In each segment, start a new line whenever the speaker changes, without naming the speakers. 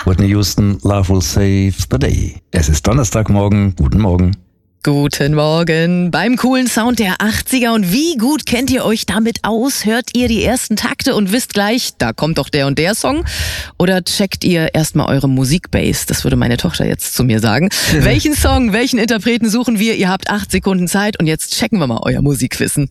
Whitney Houston, Love Will Save the Day. Es ist Donnerstagmorgen. Guten Morgen.
Guten Morgen beim coolen Sound der 80er. Und wie gut kennt ihr euch damit aus? Hört ihr die ersten Takte und wisst gleich, da kommt doch der und der Song? Oder checkt ihr erstmal eure Musikbase? Das würde meine Tochter jetzt zu mir sagen. Welchen Song, welchen Interpreten suchen wir? Ihr habt 8 Sekunden Zeit und jetzt checken wir mal euer Musikwissen.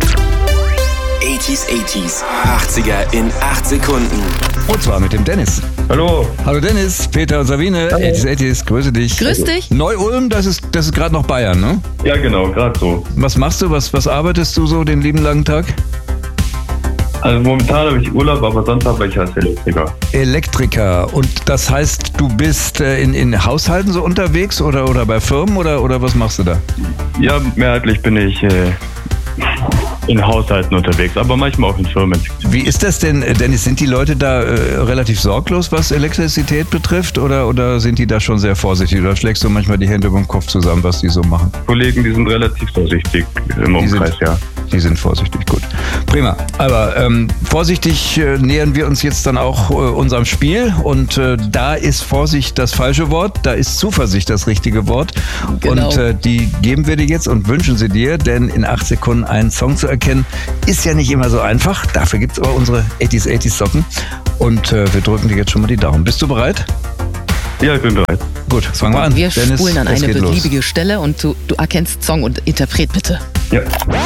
80s, 80er in 8 Sekunden.
Und zwar mit dem Dennis.
Hallo.
Hallo Dennis, Peter und Sabine.
Hallo.
80s, grüße dich.
Grüß dich.
Neu-Ulm, das ist gerade noch Bayern, ne?
Ja, genau, gerade so.
Was machst du? Was arbeitest du so den lieben langen Tag?
Also momentan habe ich Urlaub, aber sonst arbeite ich als Elektriker.
Elektriker. Und das heißt, du bist in Haushalten so unterwegs oder bei Firmen oder was machst du da?
Ja, mehrheitlich bin ich in Haushalten unterwegs, aber manchmal auch in Firmen.
Wie ist das denn, Dennis? Sind die Leute da relativ sorglos, was Elektrizität betrifft oder sind die da schon sehr vorsichtig? Oder schlägst du manchmal die Hände über den Kopf zusammen, was die so machen?
Kollegen, die sind relativ vorsichtig im Umkreis, ja.
Die sind vorsichtig, gut. Prima. Aber vorsichtig nähern wir uns jetzt dann auch unserem Spiel. Und da ist Vorsicht das falsche Wort, da ist Zuversicht das richtige Wort.
Genau.
Und die geben wir dir jetzt und wünschen sie dir, denn in 8 Sekunden einen Song zu erkennen, ist ja nicht immer so einfach. Dafür gibt es aber unsere 80s Socken. Und wir drücken dir jetzt schon mal die Daumen. Bist du bereit?
Ja, ich bin bereit.
Gut, fangen wir an.
Wir
Dennis,
spulen an
es
eine
geht los.
beliebige Stelle und du erkennst Song und Interpret bitte.
Ja.